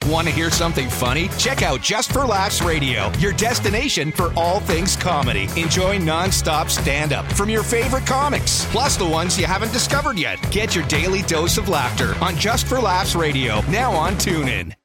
Want to hear something funny? Check out Just for Laughs Radio, your destination for all things comedy. Enjoy non-stop stand-up from your favorite comics, plus the ones you haven't discovered yet. Get your daily dose of laughter on Just for Laughs Radio, now on TuneIn.